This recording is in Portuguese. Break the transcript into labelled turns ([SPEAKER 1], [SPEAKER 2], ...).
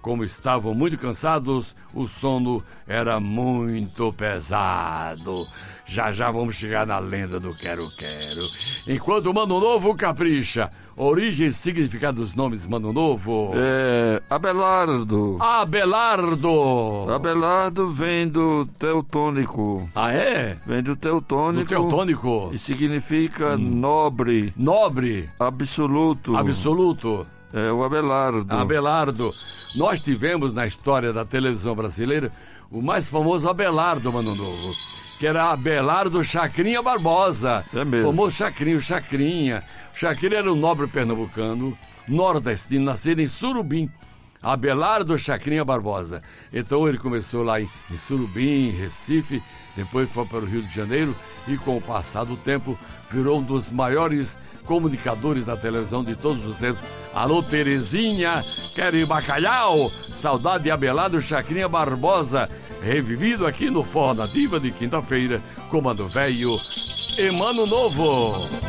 [SPEAKER 1] Como estavam muito cansados, o sono era muito pesado. Já já vamos chegar na lenda do Quero-Quero. Enquanto o Mano Novo capricha. Origem e significado dos nomes Mano Novo?
[SPEAKER 2] Abelardo.
[SPEAKER 1] Abelardo.
[SPEAKER 2] Abelardo vem do teutônico.
[SPEAKER 1] Ah, é?
[SPEAKER 2] Vem do teutônico.
[SPEAKER 1] Do teutônico.
[SPEAKER 2] E significa nobre.
[SPEAKER 1] Nobre.
[SPEAKER 2] Absoluto.
[SPEAKER 1] Absoluto.
[SPEAKER 2] É o Abelardo.
[SPEAKER 1] Abelardo. Nós tivemos na história da televisão brasileira o mais famoso Abelardo, Mano Novo, que era Abelardo Chacrinha Barbosa.
[SPEAKER 2] É mesmo.
[SPEAKER 1] O famoso Chacrinha. Chacrinha era um nobre pernambucano, nordestino, nascido em Surubim. Abelardo Chacrinha Barbosa. Então ele começou lá em Surubim, Recife, depois foi para o Rio de Janeiro e com o passar do tempo virou um dos maiores comunicadores da televisão de todos os tempos. Alô, Terezinha, quero ir bacalhau? Saudade de Abelardo Chacrinha Barbosa, revivido aqui no Forró Nativa de quinta-feira, Comando Velho e Mano Novo.